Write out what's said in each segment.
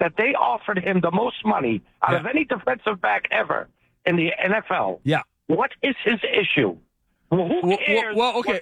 that they offered him the most money out of any defensive back ever in the NFL. Yeah. What is his issue? Well, who cares? Well, okay.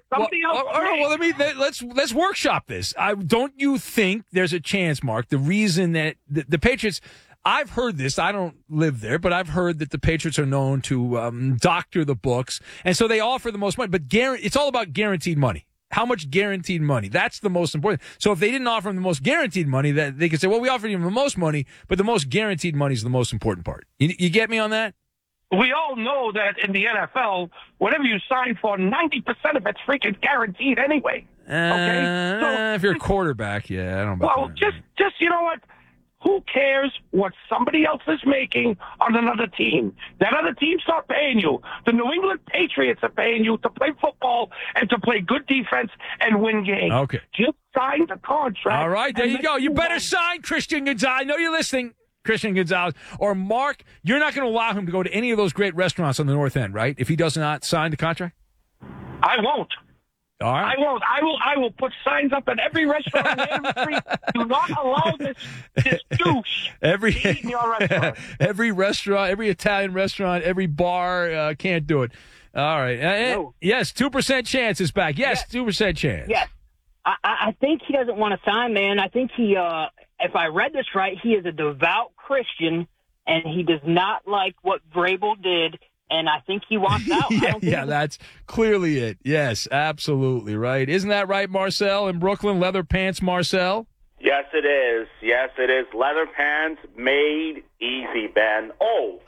Let's workshop this. Don't you think there's a chance, Mark? The reason that the Patriots, I've heard this. I don't live there, but I've heard that the Patriots are known to doctor the books, and so they offer the most money. But it's all about guaranteed money. How much guaranteed money? That's the most important. So if they didn't offer him the most guaranteed money, that they could say, well, we offered him the most money, but the most guaranteed money is the most important part. You get me on that? We all know that in the NFL, whatever you sign for, 90% of it's freaking guaranteed anyway. Okay? So, if you're a quarterback, yeah, I don't know. Well, just you know what? Who cares what somebody else is making on another team? That other team's not paying you. The New England Patriots are paying you to play football and to play good defense and win games. Okay. Just sign the contract. All right, there you go. You better sign Christian Gonzalez. I know you're listening, Christian Gonzalez. Or Mark, you're not going to allow him to go to any of those great restaurants on the North End, right? If he does not sign the contract? I won't. All right. I won't. I will put signs up at every restaurant on the street. Do not allow this douche to eat in your restaurant. Every restaurant, every Italian restaurant, every bar can't do it. All right. No. Yes, 2% chance is back. Yes, 2% chance. Yes. I think he doesn't want to sign, man. I think he, if I read this right, he is a devout Christian, and he does not like what Vrabel did. And I think he wants out. Yeah, that's clearly it. Yes, absolutely right. Isn't that right, Marcel in Brooklyn? Leather pants, Marcel? Yes, it is. Yes, it is. Leather pants made easy, Ben. Oh.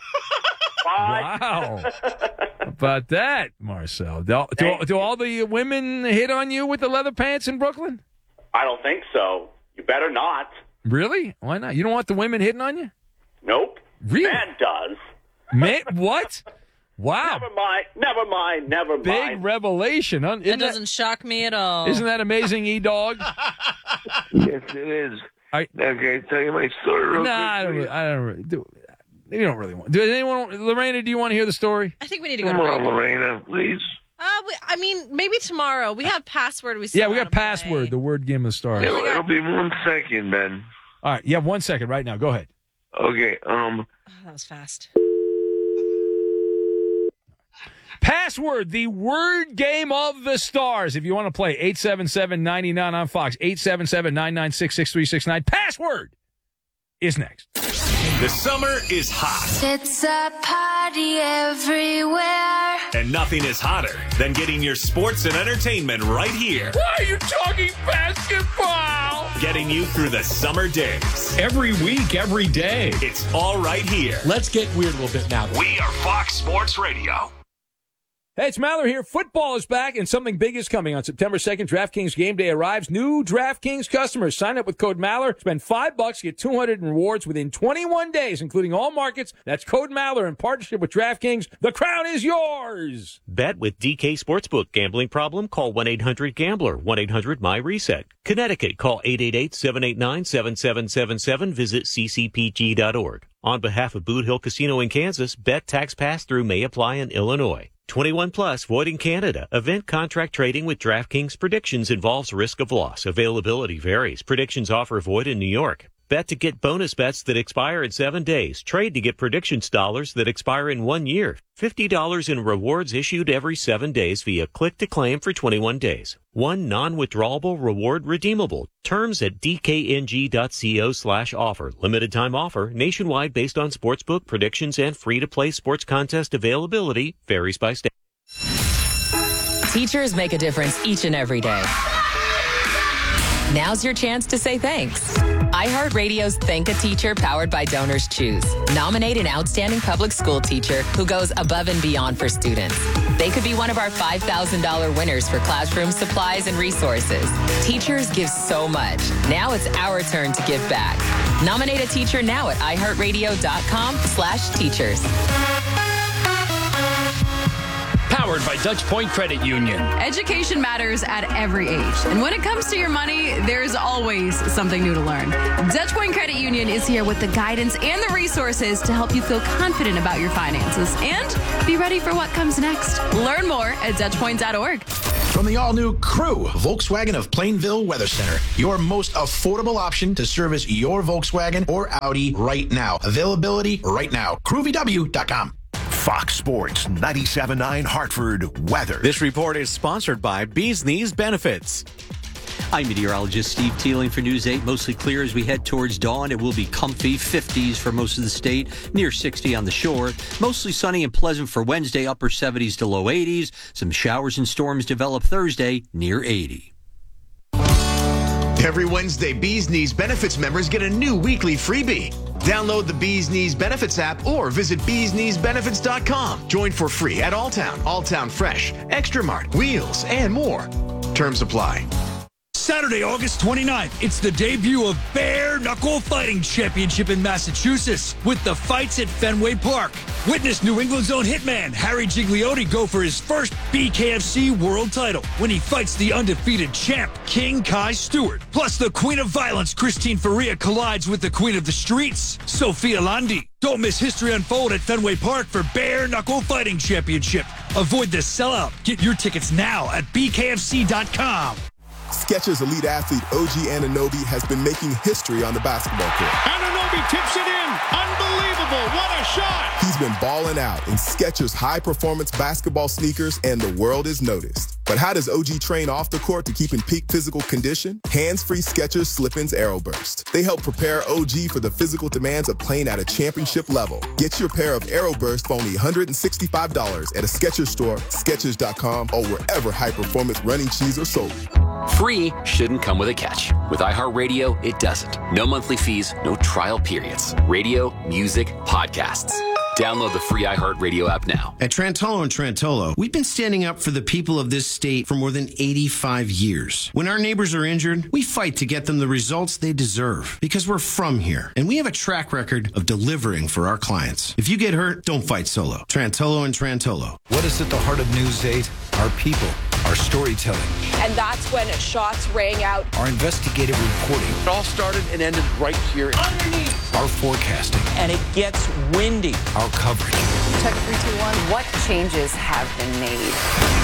Wow. How about that, Marcel? Do all the women hit on you with the leather pants in Brooklyn? I don't think so. You better not. Really? Why not? You don't want the women hitting on you? Nope. Really? Ben does. Man, what? Wow. Never mind. Big revelation. That doesn't shock me at all. Isn't that amazing, E-Dog? Yes, it is. Okay, tell you my story real quick. I don't really do it. You don't really want. Lorena, do you want to hear the story? I think we need to go. Come on, Lorena, please. I mean, maybe tomorrow. We have password. We got password. The word game of the stars. It'll be 1 second, Ben. All right, you have 1 second right now. Go ahead. Okay. Oh, that was fast. Password, the word game of the stars. If you want to play, 877-99 on Fox, 877-996-6369. Password is next. The summer is hot. It's a party everywhere. And nothing is hotter than getting your sports and entertainment right here. Why are you talking basketball? Getting you through the summer days. Every week, every day. It's all right here. Let's get weird a little bit now. We are Fox Sports Radio. Hey, it's Maller here. Football is back, and something big is coming. On September 2nd, DraftKings Game Day arrives. New DraftKings customers sign up with code Maller. Spend $5, get 200 in rewards within 21 days, including all markets. That's code Maller in partnership with DraftKings. The crown is yours. Bet with DK Sportsbook. Gambling problem? Call 1-800-GAMBLER. 1-800-MY-RESET. Connecticut. Call 888-789-7777. Visit ccpg.org. On behalf of Boot Hill Casino in Kansas, bet tax pass-through may apply in Illinois. 21 plus, void in Canada. Event contract trading with DraftKings Predictions involves risk of loss. Availability varies. Predictions offer void in New York. Bet to get bonus bets that expire in 7 days. Trade to get predictions dollars that expire in 1 year. $50 in rewards issued every 7 days via click to claim for 21 days. One non-withdrawable reward redeemable. Terms at dkng.co/offer. Limited time offer. Nationwide based on sportsbook predictions and free-to-play sports contest availability. Varies by state. Teachers make a difference each and every day. Now's your chance to say thanks. iHeartRadio's Thank a Teacher, powered by Donors Choose. Nominate an outstanding public school teacher who goes above and beyond for students. They could be one of our $5,000 winners for classroom supplies and resources. Teachers give so much. Now it's our turn to give back. Nominate a teacher now at iHeartRadio.com/teachers. Powered by Dutch Point Credit Union. Education matters at every age. And when it comes to your money, there's always something new to learn. Dutch Point Credit Union is here with the guidance and the resources to help you feel confident about your finances and be ready for what comes next. Learn more at DutchPoint.org. From the all-new Crew, Volkswagen of Plainville Weather Center, your most affordable option to service your Volkswagen or Audi right now. Availability right now. CrewVW.com. Fox Sports 97.9 Hartford weather. This report is sponsored by Bees Knees Benefits. I'm meteorologist Steve Teeling for News 8. Mostly clear as we head towards dawn. It will be comfy, 50s for most of the state, near 60 on the shore. Mostly sunny and pleasant for Wednesday, upper 70s to low 80s. Some showers and storms develop Thursday, near 80. Every Wednesday, Bees Knees Benefits members get a new weekly freebie. Download the Bees Knees Benefits app or visit beeskneesbenefits.com. Join for free at Alltown Fresh, Extra Mart, Wheels, and more. Terms apply. Saturday, August 29th, it's the debut of Bare Knuckle Fighting Championship in Massachusetts with the fights at Fenway Park. Witness New England's own hitman, Harry Gigliotti, go for his first BKFC world title when he fights the undefeated champ, King Kai Stewart. Plus, the Queen of Violence, Christine Faria, collides with the Queen of the Streets, Sophia Landi. Don't miss history unfold at Fenway Park for Bare Knuckle Fighting Championship. Avoid the sellout. Get your tickets now at BKFC.com. Skechers elite athlete OG Anunoby has been making history on the basketball court. Anunoby tips it in. Unbelievable. What a shot. He's been balling out in Skechers high-performance basketball sneakers, and the world is noticed. But how does OG train off the court to keep in peak physical condition? Hands-free Skechers Slip-ins Aeroburst. They help prepare OG for the physical demands of playing at a championship level. Get your pair of Aeroburst for only $165 at a Skechers store, Skechers.com, or wherever high-performance running shoes are sold. Free shouldn't come with a catch. With iHeartRadio, it doesn't. No monthly fees, no trial periods. Radio, music, podcasts. Download the free iHeartRadio app now. At Trantolo and Trantolo, we've been standing up for the people of this state for more than 85 years. When our neighbors are injured, we fight to get them the results they deserve because we're from here and we have a track record of delivering for our clients. If you get hurt, don't fight solo. Trantolo and Trantolo. What is at the heart of News 8? Our people, our storytelling. And that's when shots rang out. Our investigative reporting. It all started and ended right here. Underneath. Our forecasting. And it gets windy. Our coverage. Check 3, 2, 1. What changes have been made?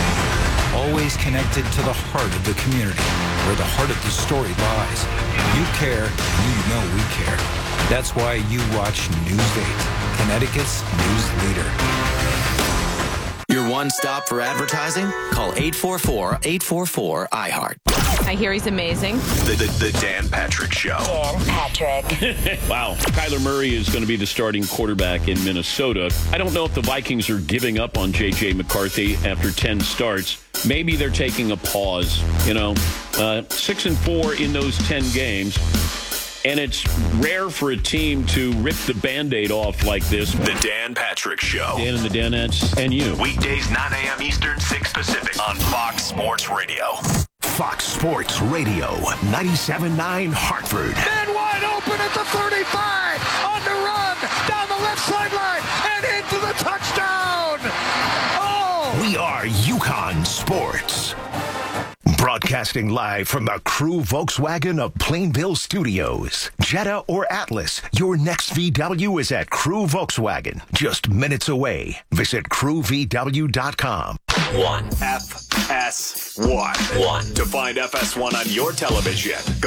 Always connected to the heart of the community, where the heart of the story lies. You care, and you know we care. That's why you watch News 8, Connecticut's news leader. Your one stop for advertising? Call 844-844-iHeart. I hear he's amazing. The Dan Patrick Show. Dan Patrick. Wow. Kyler Murray is going to be the starting quarterback in Minnesota. I don't know if the Vikings are giving up on J.J. McCarthy after 10 starts. Maybe they're taking a pause. 6-4 in those 10 games. And it's rare for a team to rip the Band-Aid off like this. The Dan Patrick Show. Dan and the Danettes and you. Weekdays 9 a.m. Eastern, 6 Pacific on Fox Sports Radio. Fox Sports Radio, 97.9 Hartford. Man wide open at the 35. On the run. Down the left sideline. And into the touchdown. Oh! We are UConn Sports. Broadcasting live from the Crew Volkswagen of Plainville Studios. Jetta or Atlas, your next VW is at Crew Volkswagen. Just minutes away. Visit CrewVW.com. 1. FS1. 1. To find FS1 on your television, go